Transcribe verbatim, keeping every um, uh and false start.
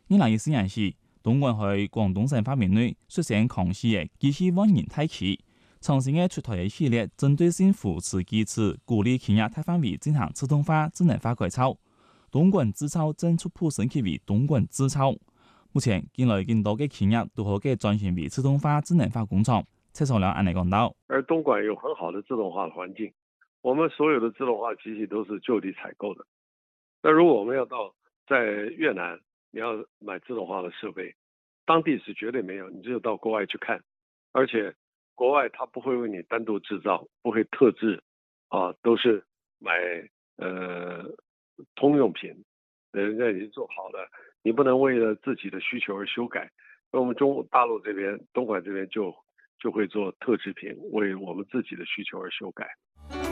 二零一四年起，东莞喺廣東省範圍內率先康熙嘅機器萬人大企，創新嘅出台一系列針對性扶持機制，鼓勵企業大範圍進行自動化、智能化改造。東莞製造正逐步升級為東莞製造。目前，近來更多嘅企業都可以轉型為自動化、智能化工廠。蔡崇良安尼講到， 而東莞有很好的自動化的環境，我們所有的自動化機器都是就地採購的。那如果我們要到在越南，你要買自動化的設備，當地是絕對沒有，你只有到國外去看，而且國外它不會為你單獨製造，不會特製，啊，都是買呃通用品，人家已經做好了，你不能為了自己的需求而修改。那我們中國大陸這邊，東莞這邊就就會做特製品，為我們自己的需求而修改。